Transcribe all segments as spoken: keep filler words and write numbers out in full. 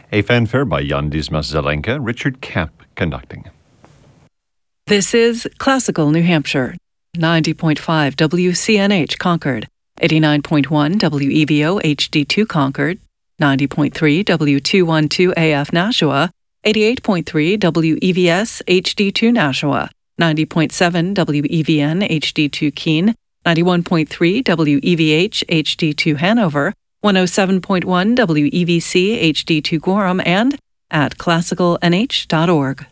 A fanfare by Jan Dismas Zelenka, Richard Kapp conducting. This is Classical New Hampshire, ninety point five W C N H Concord, eighty-nine point one W E V O H D two Concord, ninety point three W two twelve A F Nashua, eighty-eight point three W E V S H D two Nashua, ninety point seven W E V N H D two Keene, ninety-one point three W E V H H D two Hanover, one oh seven point one W E V C H D two Gorham, and at classical n h dot org.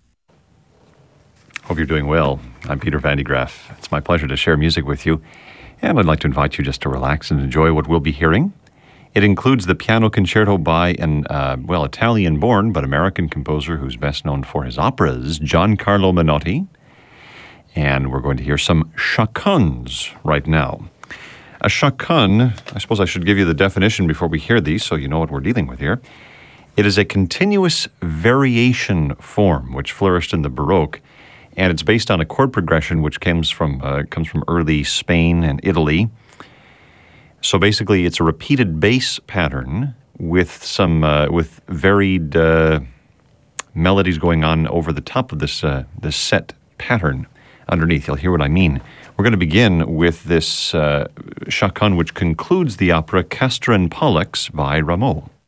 Hope you're doing well. I'm Peter Van de Graaff. It's my pleasure to share music with you, and I'd like to invite you just to relax and enjoy what we'll be hearing. It includes the piano concerto by an, uh, well, Italian-born but American composer who's best known for his operas, Giancarlo Menotti. And we're going to hear some chaconnes right now. A chaconne, I suppose I should give you the definition before we hear these so you know what we're dealing with here. It is a continuous variation form which flourished in the Baroque, and it's based on a chord progression which comes from uh, comes from early Spain and Italy. So basically, it's a repeated bass pattern with some uh, with varied uh, melodies going on over the top of this uh, this set pattern underneath. You'll hear what I mean. We're going to begin with this uh, chaconne, which concludes the opera Castra and Pollux by Rameau.